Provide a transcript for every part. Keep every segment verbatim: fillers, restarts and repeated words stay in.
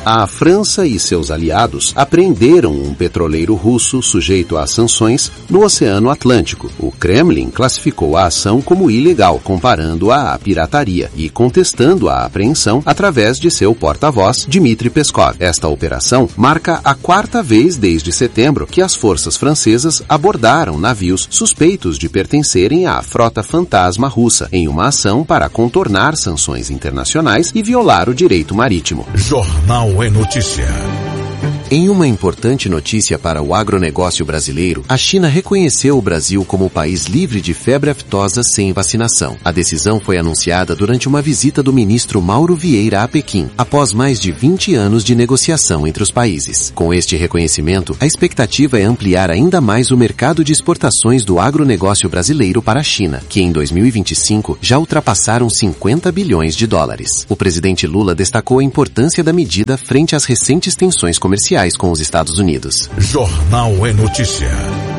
A França e seus aliados apreenderam um petroleiro russo sujeito a sanções no Oceano Atlântico. O Kremlin classificou a ação como ilegal, comparando-a à pirataria e contestando a apreensão através de seu porta-voz, Dmitry Peskov. Esta operação marca a quarta vez desde setembro que as forças francesas abordaram navios suspeitos de pertencerem à frota fantasma russa, em uma ação para contornar sanções internacionais e violar o direito marítimo. Jornal é Notícia. Em uma importante notícia para o agronegócio brasileiro, a China reconheceu o Brasil como país livre de febre aftosa sem vacinação. A decisão foi anunciada durante uma visita do ministro Mauro Vieira a Pequim, após mais de vinte anos de negociação entre os países. Com este reconhecimento, a expectativa é ampliar ainda mais o mercado de exportações do agronegócio brasileiro para a China, que em dois mil e vinte e cinco já ultrapassaram cinquenta bilhões de dólares. O presidente Lula destacou a importância da medida frente às recentes tensões comerciais com os Estados Unidos. Jornal é Notícia.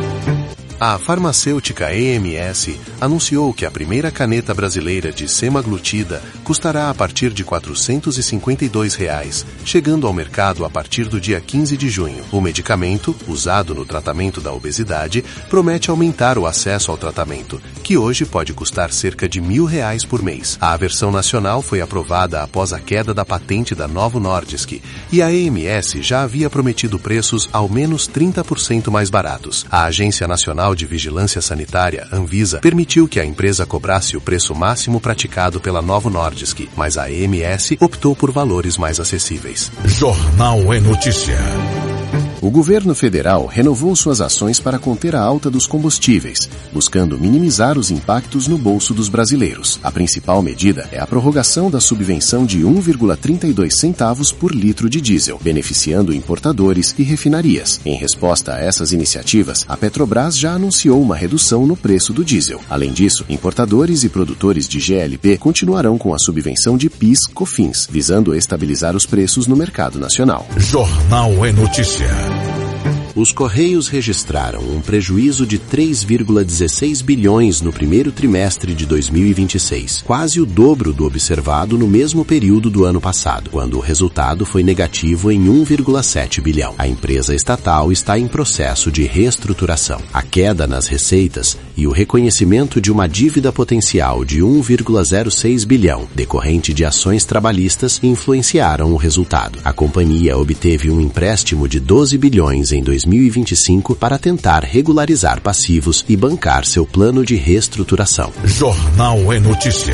A farmacêutica E M S anunciou que a primeira caneta brasileira de semaglutida custará a partir de quatrocentos e cinquenta e dois reais, chegando ao mercado a partir do dia quinze de junho. O medicamento, usado no tratamento da obesidade, promete aumentar o acesso ao tratamento, que hoje pode custar cerca de mil reais por mês. A versão nacional foi aprovada após a queda da patente da Novo Nordisk, e a E M S já havia prometido preços ao menos trinta por cento mais baratos. A Agência Nacional de Vigilância Sanitária, Anvisa, permitiu que a empresa cobrasse o preço máximo praticado pela Novo Nordisk, mas a E M S optou por valores mais acessíveis. Jornal é Notícia. O governo federal renovou suas ações para conter a alta dos combustíveis, buscando minimizar os impactos no bolso dos brasileiros. A principal medida é a prorrogação da subvenção de um vírgula trinta e dois centavos por litro de diesel, beneficiando importadores e refinarias. Em resposta a essas iniciativas, a Petrobras já anunciou uma redução no preço do diesel. Além disso, importadores e produtores de G L P continuarão com a subvenção de P I S, COFINS, visando estabilizar os preços no mercado nacional. Jornal é Notícia. Os Correios registraram um prejuízo de três vírgula dezesseis bilhões no primeiro trimestre de dois mil e vinte e seis, quase o dobro do observado no mesmo período do ano passado, quando o resultado foi negativo em um vírgula sete bilhão. A empresa estatal está em processo de reestruturação. A queda nas receitas e o reconhecimento de uma dívida potencial de um vírgula zero seis bilhão, decorrente de ações trabalhistas, influenciaram o resultado. A companhia obteve um empréstimo de doze bilhões em dois mil e vinte e cinco para tentar regularizar passivos e bancar seu plano de reestruturação. Jornal é Notícia.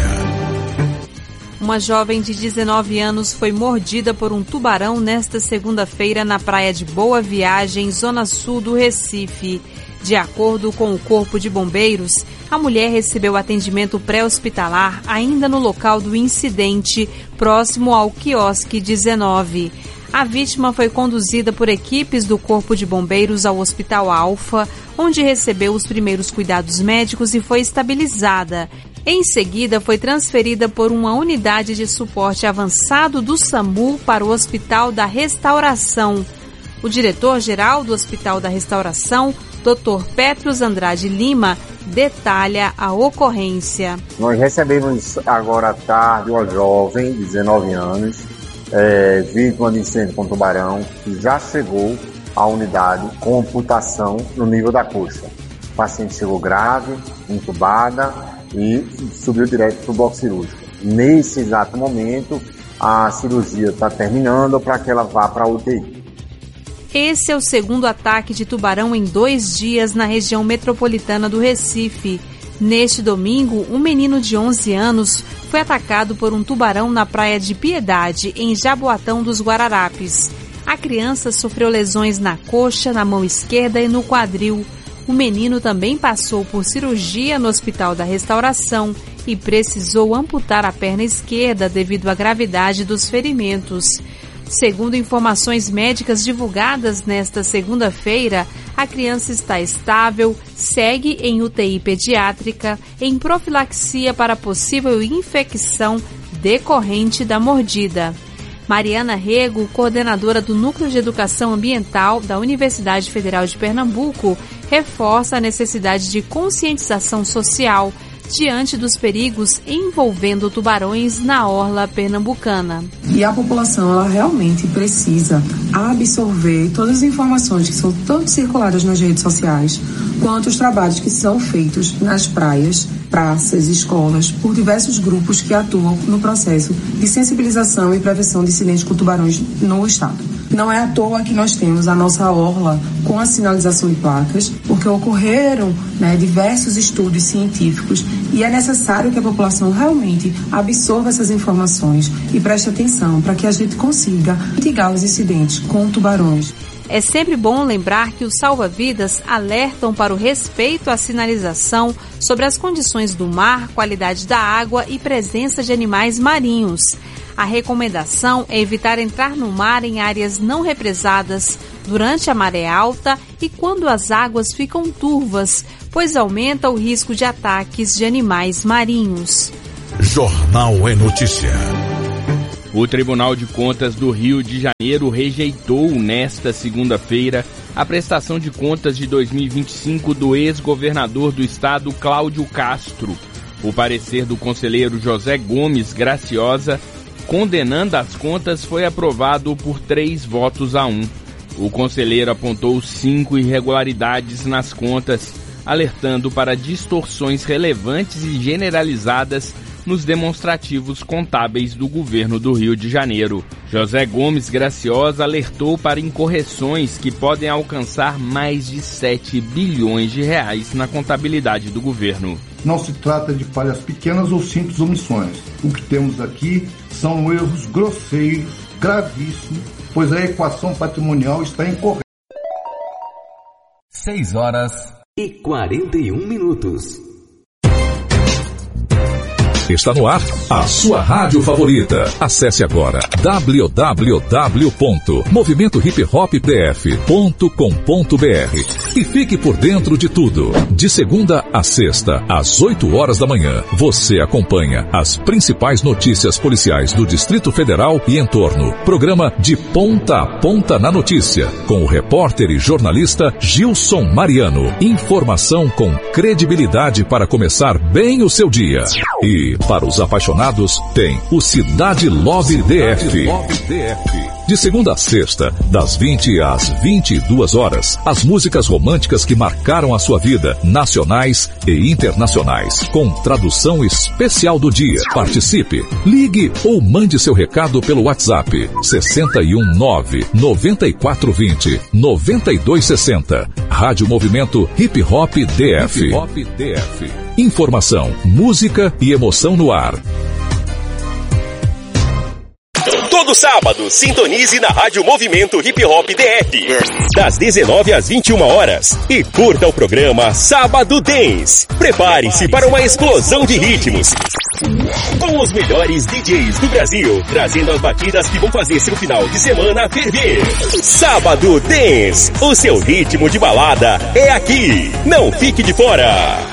Uma jovem de dezenove anos foi mordida por um tubarão nesta segunda-feira na praia de Boa Viagem, zona sul do Recife. De acordo com o Corpo de Bombeiros, a mulher recebeu atendimento pré-hospitalar ainda no local do incidente, próximo ao quiosque dezenove. A vítima foi conduzida por equipes do Corpo de Bombeiros ao Hospital Alfa, onde recebeu os primeiros cuidados médicos e foi estabilizada. Em seguida, foi transferida por uma unidade de suporte avançado do SAMU para o Hospital da Restauração. O diretor-geral do Hospital da Restauração, doutor Petros Andrade Lima, detalha a ocorrência. Nós recebemos agora à tarde uma jovem de dezenove anos, É, vítima de incêndio com tubarão, que já chegou à unidade com amputação no nível da coxa. O paciente chegou grave, entubada e subiu direto para o bloco cirúrgico. Nesse exato momento, a cirurgia está terminando para que ela vá para a U T I. Esse é o segundo ataque de tubarão em dois dias na região metropolitana do Recife. Neste domingo, um menino de onze anos foi atacado por um tubarão na praia de Piedade, em Jaboatão dos Guararapes. A criança sofreu lesões na coxa, na mão esquerda e no quadril. O menino também passou por cirurgia no Hospital da Restauração e precisou amputar a perna esquerda devido à gravidade dos ferimentos. Segundo informações médicas divulgadas nesta segunda-feira, a criança está estável, segue em U T I pediátrica, em profilaxia para possível infecção decorrente da mordida. Mariana Rego, coordenadora do Núcleo de Educação Ambiental da Universidade Federal de Pernambuco, reforça a necessidade de conscientização social, diante dos perigos envolvendo tubarões na orla pernambucana. E a população, ela realmente precisa absorver todas as informações que são tanto circuladas nas redes sociais, quanto os trabalhos que são feitos nas praias, praças, escolas, por diversos grupos que atuam no processo de sensibilização e prevenção de incidentes com tubarões no estado. Não é à toa que nós temos a nossa orla com a sinalização de placas, porque ocorreram né, diversos estudos científicos e é necessário que a população realmente absorva essas informações e preste atenção para que a gente consiga mitigar os incidentes com tubarões. É sempre bom lembrar que os salva-vidas alertam para o respeito à sinalização sobre as condições do mar, qualidade da água e presença de animais marinhos. A recomendação é evitar entrar no mar em áreas não represadas durante a maré alta e quando as águas ficam turvas, pois aumenta o risco de ataques de animais marinhos. Jornal é Notícia. O Tribunal de Contas do Rio de Janeiro rejeitou nesta segunda-feira a prestação de contas de dois mil e vinte e cinco do ex-governador do estado, Cláudio Castro. O parecer do conselheiro José Gomes Graciosa, condenando as contas, foi aprovado por três votos a um. O conselheiro apontou cinco irregularidades nas contas, alertando para distorções relevantes e generalizadas nos demonstrativos contábeis do governo do Rio de Janeiro. José Gomes Graciosa alertou para incorreções que podem alcançar mais de sete bilhões de reais na contabilidade do governo. Não se trata de falhas pequenas ou simples omissões. O que temos aqui são erros grosseiros, gravíssimos, pois a equação patrimonial está incorreta. seis horas e quarenta e um minutos. Está no ar a sua rádio favorita. Acesse agora w w w ponto movimento hip hop p f ponto com ponto b r e fique por dentro de tudo. De segunda a sexta, às oito horas da manhã, você acompanha as principais notícias policiais do Distrito Federal e entorno. Programa De Ponta a Ponta na Notícia, com o repórter e jornalista Gilson Mariano. Informação com credibilidade para começar bem o seu dia. E para os apaixonados, tem o Cidade Love D F. De segunda a sexta, das vinte às vinte e duas horas, as músicas românticas que marcaram a sua vida, nacionais e internacionais, com tradução especial do dia. Participe, ligue ou mande seu recado pelo WhatsApp sessenta e um nove, noventa e quatro vinte, noventa e dois sessenta. Rádio Movimento Hip Hop D F. Hip Hop D F. Informação, música e emoção no ar. Todo sábado, sintonize na Rádio Movimento Hip Hop D F, das dezenove às vinte e uma horas, e curta o programa Sábado Dance. Prepare-se para uma explosão de ritmos, com os melhores D Js do Brasil, trazendo as batidas que vão fazer seu final de semana ferver. Sábado Dance, o seu ritmo de balada é aqui. Não fique de fora.